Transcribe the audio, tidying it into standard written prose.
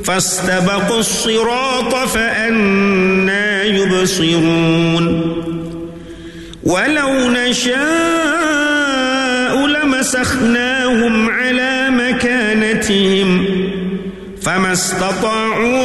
فاستبقوا الصراط فأنى يبصرون ولو نشاء لمسخناهم على مكانتهم فما استطاعوا